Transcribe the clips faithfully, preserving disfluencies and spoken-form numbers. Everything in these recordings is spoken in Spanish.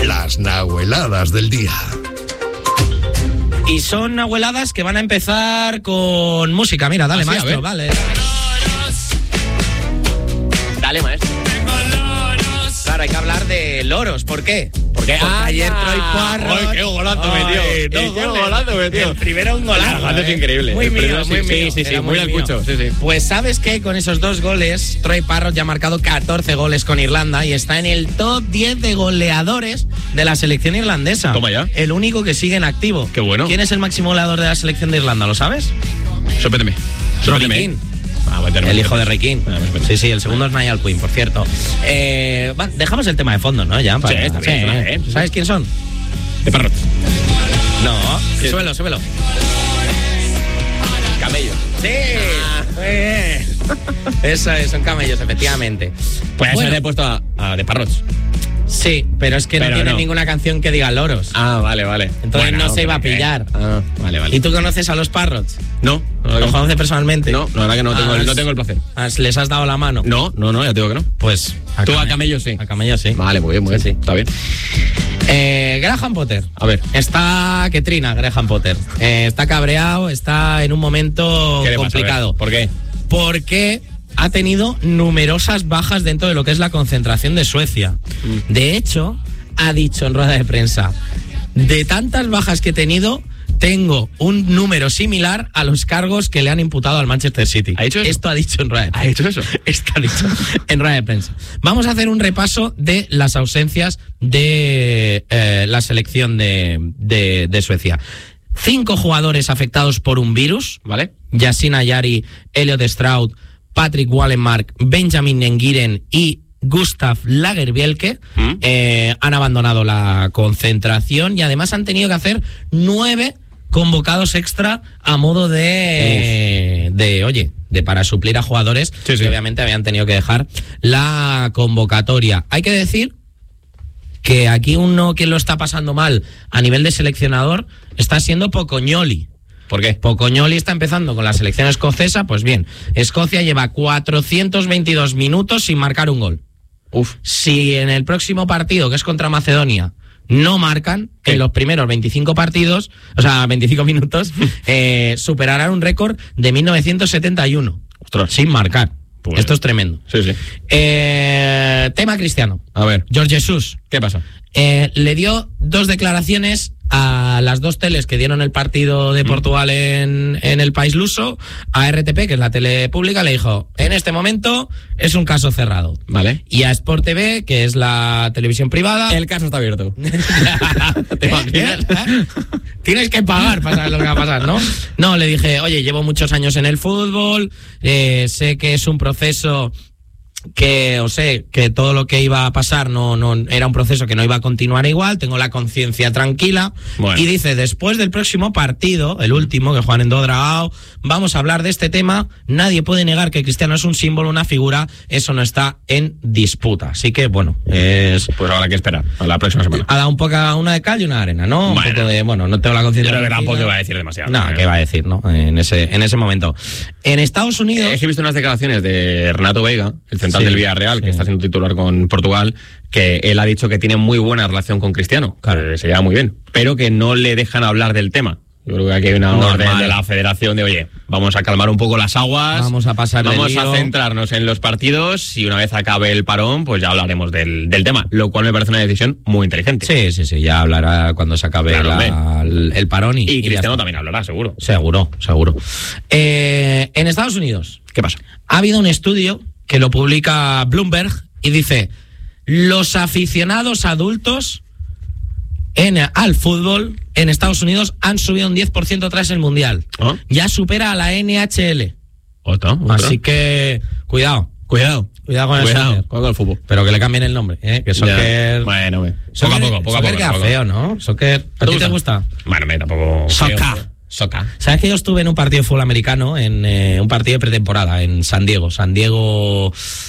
las nahueladas del día. Y son nahueladas que van a empezar con música. Mira, dale, ¿Ah, sí? maestro, vale. Dale, maestro. Claro, hay que hablar de loros. ¿Por qué? Porque ah, ayer Troy Parrott... ¡Ay, qué golazo metió! Ay, ¡Qué dos goles. golazo metió! El primero un golazo. El golazo es increíble. Muy El mío, primero, muy sí, mío. sí, sí, Era muy al cucho, sí, sí. Pues ¿sabes qué? Con esos dos goles, Troy Parrott ya ha marcado catorce goles con Irlanda y está en el top diez de goleadores de la selección irlandesa. Toma ya. El único que sigue en activo. Qué bueno. ¿Quién es el máximo goleador de la selección de Irlanda? ¿Lo sabes? Sorpréndeme. Sorpréndeme. Robbie Keane. Ah, bueno, El hijo de Roy Keane. Ah, pues, Sí, sí, el segundo es Niall Quinn, por cierto. Eh, va, dejamos el tema de fondo, ¿no? Ya, para, Sí, está bien, está bien, sí. ¿Sabes quién son? De Parrot. No. Sí. Súbelo, súbelo. Camello. Sí. Muy bien. Eso es, son camellos, efectivamente. Pues Bueno. se le he puesto a, a De Parrots. Sí, pero es que Pero no tiene no. ninguna canción que diga loros. Ah, vale, vale. Entonces no se iba a pero pillar. que- Ah, vale, vale. ¿Y tú conoces a los Parrots? No, no, ¿Los no, conoces personalmente? no, la verdad que no tengo, Has- no tengo el placer. has- ¿Les has dado la mano? No, no, no, ya te digo que no. Pues Tú a Came- camello sí. A camello sí. Vale, muy bien, muy bien. Sí, sí. Está bien. Eh, Graham Potter. A ver. Está que trina Graham Potter. Eh, está cabreado, está en un momento ¿Qué le pasa? A ver, complicado. ¿Por qué? Porque ha tenido numerosas bajas dentro de lo que es la concentración de Suecia. Mm. De hecho, ha dicho en rueda de prensa, de tantas bajas que he tenido, tengo un número similar a los cargos que le han imputado al Manchester City. ¿Ha dicho eso? Esto ha dicho en rueda de ¿Ha prensa. dicho eso? Esto ha dicho en rueda de prensa. Vamos a hacer un repaso de las ausencias de eh, la selección de, de, de Suecia. Cinco jugadores afectados por un virus. ¿Vale? Yasin Ayari, Elliot Stroud, Patrick Wallenmark, Benjamin Nengiren y Gustav Lagerbielke ¿Mm? eh, han abandonado la concentración y además han tenido que hacer nueve convocados extra a modo de, de oye, de para suplir a jugadores Sí, sí. que obviamente habían tenido que dejar la convocatoria. Hay que decir que aquí uno que lo está pasando mal a nivel de seleccionador está siendo Pocognoli. ¿Por qué? Pocognoli está empezando con la selección escocesa. Pues bien, Escocia lleva cuatrocientos veintidós minutos sin marcar un gol. Uf. Si en el próximo partido, que es contra Macedonia, no marcan, ¿Qué? en los primeros veinticinco partidos, o sea, veinticinco minutos, eh, superarán un récord de mil novecientos setenta y uno. Ostras. Sin marcar. Pues- Esto es tremendo. Sí, sí. Eh, tema Cristiano. A ver, George Jesus. ¿qué pasa? Eh, le dio dos declaraciones a las dos teles que dieron el partido de Portugal en, en el país luso. A R T P, que es la tele pública, le dijo, en este momento es un caso cerrado. Vale. Y a Sport T V, que es la televisión privada... El caso está abierto. ¿Te imaginas? ¿Eh? Tienes que pagar para saber lo que va a pasar, ¿no? No, le dije, oye, llevo muchos años en el fútbol, eh, sé que es un proceso que, o sé, que todo lo que iba a pasar no, no era un proceso que no iba a continuar igual, tengo la conciencia tranquila. Bueno. Y dice, después del próximo partido, el último, que juegan en Dodragao, vamos a hablar de este tema. Nadie puede negar que Cristiano es un símbolo, una figura, eso no está en disputa. Así que, bueno, es... Pues habrá que esperar a la próxima semana. Ha dado un poco una de cal y una de arena, ¿no? Un Bueno. poco de, bueno, no tengo la Yo conciencia. creo que tranquila. tampoco iba a decir demasiado. No, ¿qué va a decir, no? En ese, en ese momento. En Estados Unidos... Es que he visto unas declaraciones de Renato Veiga, el central Sí, del Villarreal, sí. que está siendo titular con Portugal, que él ha dicho que tiene muy buena relación con Cristiano, Claro. que se lleva muy bien, pero que no le dejan hablar del tema. Yo creo que aquí hay una Normal. orden de la federación de, oye, vamos a calmar un poco las aguas, Vamos a pasar de vamos lío. a centrarnos en los partidos y una vez acabe el parón, pues ya hablaremos del, del tema, lo cual me parece una decisión muy inteligente. Sí, sí, sí, ya hablará cuando se acabe Claro, la- el, el parón y, Y y ya Cristiano está. también hablará, seguro. Seguro, seguro. Eh, en Estados Unidos ¿Qué pasa? ha habido un estudio que lo publica Bloomberg y dice, los aficionados adultos en, al fútbol en Estados Unidos han subido un diez por ciento tras el Mundial. ¿Ah? Ya supera a la N H L. ¿Otra? ¿Otra? Así que, cuidado. Cuidado. Cuidado con el Cuidado. soccer. Cuidado con el fútbol. Pero que le cambien el nombre, ¿eh? Que Ya. soccer... Bueno, bueno. Poco soccer- a poco, poco a soccer poco. queda poco. feo, ¿no? Soccer... ¿A ti te gusta? Bueno, me tampoco... Soccer. Soca. ¿Sabes que yo estuve en un partido de fútbol americano, en eh, un partido de pretemporada en San Diego? San Diego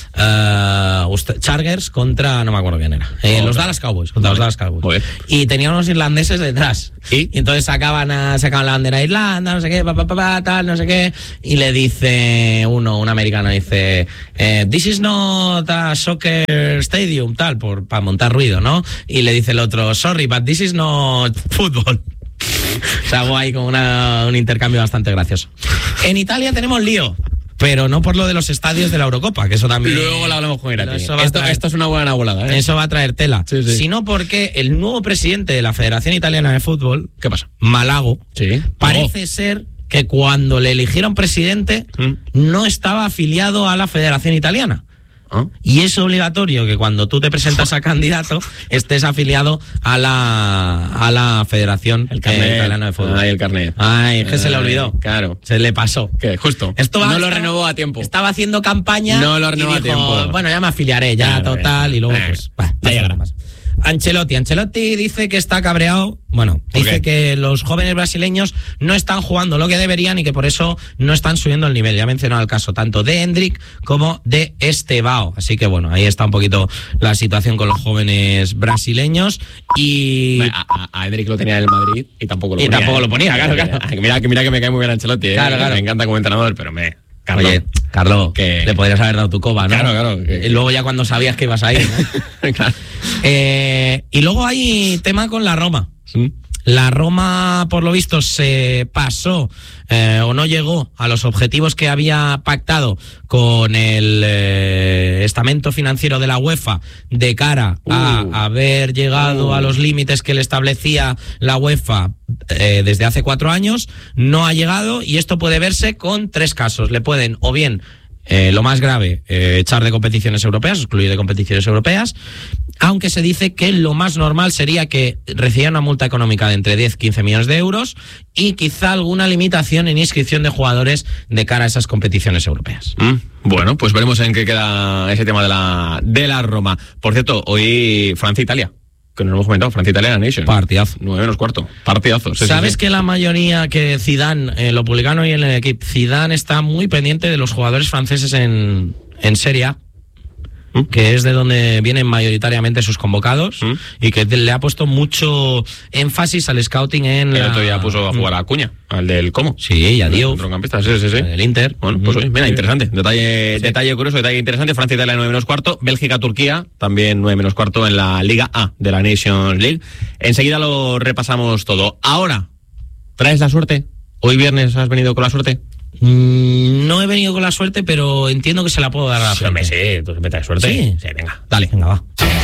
uh, Chargers contra, no me acuerdo quién era. Eh, oh, los Dallas Cowboys, contra vale. los Dallas Cowboys. Joder. Y tenían unos irlandeses detrás. ¿Y? y entonces sacaban, a, sacaban la bandera de Irlanda, no sé qué, pa, pa, pa, pa, tal, no sé qué. Y le dice uno, un americano, dice, eh, this is not a soccer stadium, tal, por para montar ruido, ¿no? Y le dice el otro, sorry, but this is not football. O sea, hago ahí como una, un intercambio bastante gracioso. En Italia tenemos lío, pero no por lo de los estadios de la Eurocopa, que eso también... Luego lo hablamos con Irati. Esto, traer, esto es una buena volada, ¿eh? Eso va a traer tela. Sí, sí. Sino porque el nuevo presidente de la Federación Italiana de Fútbol, ¿qué pasa? Malago, sí. parece oh. ser que cuando le eligieron presidente ¿Mm? no estaba afiliado a la Federación Italiana. ¿Ah? Y es obligatorio que cuando tú te presentas a candidato estés afiliado a la a la Federación el carnet, eh, Italiana de Fútbol. Ay, el carnet. Ay, que Ay, se le olvidó. Claro. Se le pasó. ¿Qué? Justo. Esto va, no lo estaba, renovó a tiempo. Estaba haciendo campaña. No lo renovó y a dijo, tiempo. Bueno, ya me afiliaré, ya claro, total. Eh, y luego, eh, pues, bah, ya llegará. Más. Ancelotti. Ancelotti dice que está cabreado. Bueno, dice que los jóvenes brasileños no están jugando lo que deberían y que por eso no están subiendo el nivel. Ya he mencionado el caso tanto de Hendrik como de Estevao. Así que bueno, ahí está un poquito la situación con los jóvenes brasileños. Y a, a Hendrik lo tenía en el Madrid y tampoco lo y ponía. tampoco ¿eh? lo ponía, claro, claro. Mira, mira que me cae muy bien Ancelotti, ¿eh? Claro, claro. Me encanta como entrenador, pero me... Carlos, Oye, Carlos, que le podrías haber dado tu coba, ¿no? Claro, claro. Que, y luego ya cuando sabías que ibas a ir, ¿no? Claro. Eh, y luego hay tema con la Roma. ¿Sí? La Roma, por lo visto, se pasó eh, o no llegó a los objetivos que había pactado con el eh, estamento financiero de la UEFA de cara uh, a haber llegado uh. a los límites que le establecía la UEFA eh, desde hace cuatro años. No ha llegado y esto puede verse con tres casos. Le pueden o bien... Eh, lo más grave, eh, echar de competiciones europeas, excluir de competiciones europeas, aunque se dice que lo más normal sería que recibiera una multa económica de entre diez a quince millones de euros y quizá alguna limitación en inscripción de jugadores de cara a esas competiciones europeas. Mm, bueno, pues veremos en qué queda ese tema de la, de la Roma. Por cierto, hoy Francia-Italia. Que no hemos comentado, Francia-Italia Nation. Partidazo. Nueve menos cuarto. Partidazo. Sí, ¿Sabes sí, sí. que la mayoría, que Zidane, eh, lo publicaron hoy en el equipo, Zidane está muy pendiente de los jugadores franceses en, en Serie A, ¿Mm? que es de donde vienen mayoritariamente sus convocados, ¿Mm? y que le ha puesto mucho énfasis al scouting en el la... otro día puso a jugar a Acuña, al del Como. Sí, y a Diouf. Sí, sí, sí. El Inter. Bueno, pues oye, mira, interesante. Detalle, sí. detalle curioso, detalle interesante. Francia-Italia nueve menos cuarto. Bélgica-Turquía también nueve menos cuarto en la Liga A de la Nations League. Enseguida lo repasamos todo. Ahora, ¿traes la suerte? ¿Hoy viernes has venido con la suerte? Mm, no he venido con la suerte, pero entiendo que se la puedo dar a la sí, gente. Sí, tú siempre traes suerte. Sí, sí, venga, dale, venga, va.